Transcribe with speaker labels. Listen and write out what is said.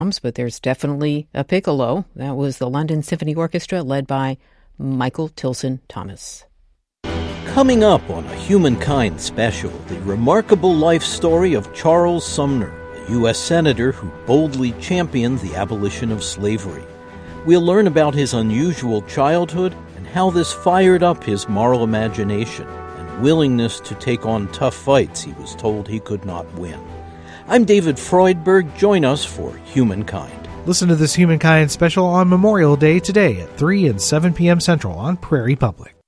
Speaker 1: but there's definitely a piccolo. That was the London Symphony Orchestra led by Michael Tilson Thomas.
Speaker 2: Coming up on a Humankind special, the remarkable life story of Charles Sumner, a U.S. Senator who boldly championed the abolition of slavery. We'll learn about his unusual childhood and how this fired up his moral imagination and willingness to take on tough fights he was told he could not win. I'm David Freudberg. Join us for Humankind.
Speaker 3: Listen to this Humankind special on Memorial Day today at 3 and 7 p.m. Central on Prairie Public.